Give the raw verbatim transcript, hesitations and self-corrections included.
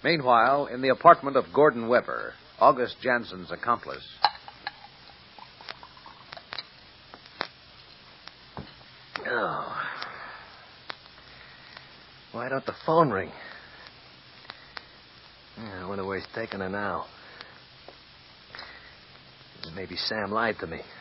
Meanwhile, in the apartment of Gordon Weber, August Jansen's accomplice. Oh. Why don't the phone ring? Yeah, I wonder where he's taking her now. Maybe Sam lied to me.